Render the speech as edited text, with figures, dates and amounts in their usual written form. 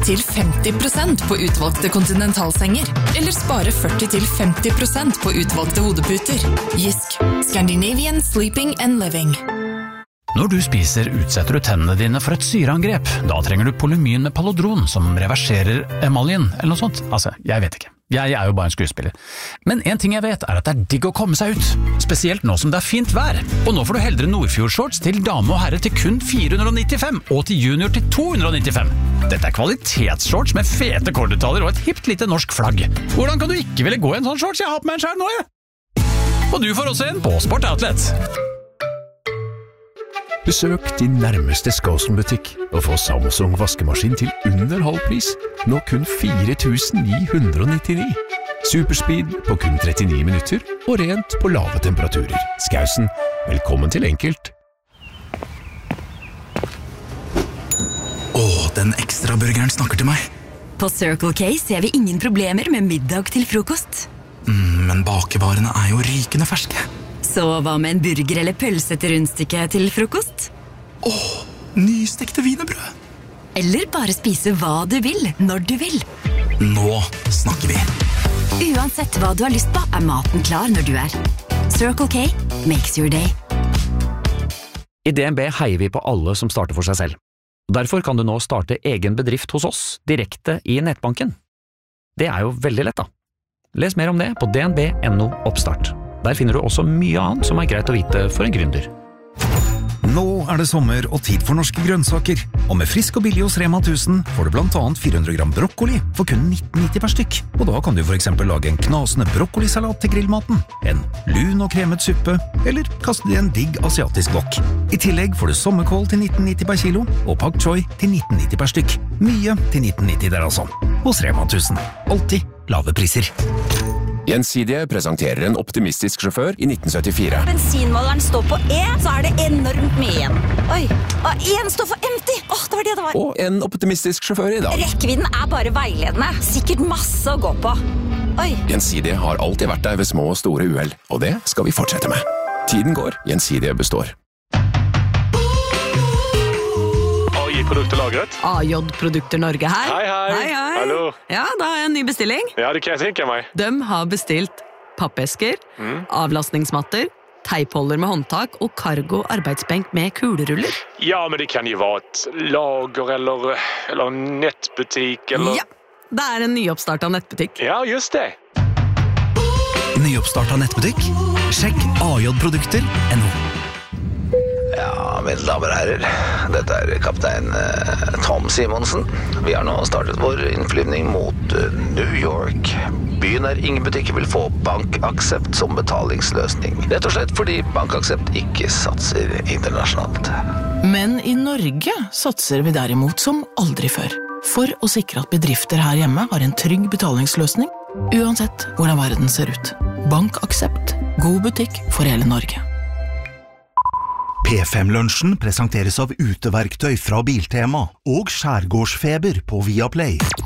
til 50% på utvalgte kontinentalsenger, eller spare 40-50% på utvalgte hodeputer. Jysk. Scandinavian Sleeping and Living. Når du spiser, utsetter du tennene dine for et syreangrep. Da trenger du Polymyn med Palodron, som reverserer emaljen, eller noe sånt. Altså, jeg vet ikke. Jeg jo bare en skuespiller. Men en ting jeg vet er at det digg å komme seg ut. Spesielt nå som det fint vær. Og nå får du heldre Nordfjord-shorts til dame og herre til kun 495, og til junior til 295. Dette kvalitetsshorts med fete kordetaller og et hipt lite norsk flagg. Hvordan kan du ikke ville gå i en sånn shorts? Jeg har på meg en selv nå, jeg. Og du får også en på Sport Outlet. Besøk din nærmeste Skåsen-butikk og få Samsung vaskemaskin til under halv pris. Nå kun 4.999. Superspeed på kun 39 minutter og rent på lave temperaturer. Skausen, velkommen til enkelt. Den ekstra burgeren snakker til meg. På Circle K ser vi ingen problemer med middag til frokost. Men bakevarene jo rykende ferske. Så hva med en burger eller pølse til rundstykke til frokost? Nystekte wienerbrød. Eller bare spise hva du vil, når du vil. Nå snakker vi. Uansett hva du har lyst på, maten klar når du Circle K makes your day. I DNB heier vi på alle som starter for seg selv. Derfor kan du nå starte egen bedrift hos oss, direkte i nettbanken. Det jo veldig lett da. Les mer om det på dnb.no oppstart. Der finner du også mye annet som greit å vite for en gründer. Nå det sommer og tid for norske grønnsaker. Og med frisk og billig hos Rema 1000 får du blant annet 400 gram brokkoli for kun 19,90 per stykk. Og da kan du for eksempel lage en knasende brokkolisalat til grillmaten, en lun og kremet suppe, eller kaste det i en digg asiatisk wok. I tillegg får du sommerkål til 19,90 per kilo, og pak choi til 19,90 per stykk. Mye til 19,90 der altså. Hos Rema 1000. Alltid lave priser. Gjensidige presenterer en optimistisk sjåfør i 1974. Bensinmåleren står på E, så det enormt mye igjen. Oi, og en står for empty. Det var det var. Og en optimistisk sjåfør i dag. Rekkevidden bare veiledende. Sikkert masse å gå på. Oi. Gjensidige har alltid vært der ved små og store uhell, og det skal vi fortsette med. Tiden går, Gjensidige består. Produkter lagret. AJ Produkter Norge her. Hei. Hallo. Ja, da har jeg en ny bestilling. Ja, det kan jeg tenke meg. De har bestilt pappesker, avlastningsmatter, teipholder med håndtak og cargo arbeidsbenk med kuleruller. Ja, men det kan jo være et lager eller nettbutikk eller... Ja, det en nyoppstartet nettbutikk. Ja, just det. Nyoppstartet nettbutikk? Sjekk ajprodukter.no. Ja, mine damer og herrer, dette kaptein Tom Simonsen. Vi har nå startet vår innflyvning mot New York. Byen ingen butikker vil få BankAxept som betalingsløsning. Rett og slett fordi BankAxept ikke satser internasjonalt. Men i Norge satser vi derimot som aldri før. For å sikre at bedrifter her hjemme har en trygg betalingsløsning, uansett hvordan verden ser ut. BankAxept. God butikk for hele Norge. P5-lunsjen presenteres av uteverktøy fra Biltema og Skjærgårdsfeber på Viaplay.